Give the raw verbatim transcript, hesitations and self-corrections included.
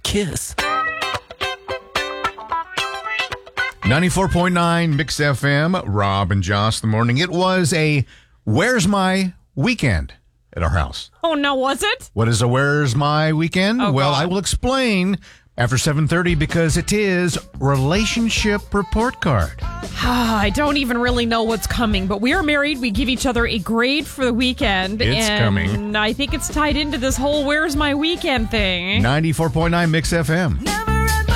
kiss. ninety-four point nine Mix F M, Rob and Joss, the morning. It was a Where's My Weekend at our house. Oh, no, was it? What is a Where's My Weekend? Oh, well, God. I will explain after seven thirty because it is Relationship Report Card. I don't even really know what's coming, but we are married. We give each other a grade for the weekend. It's and coming. I think it's tied into this whole Where's My Weekend thing. ninety-four point nine Mix F M.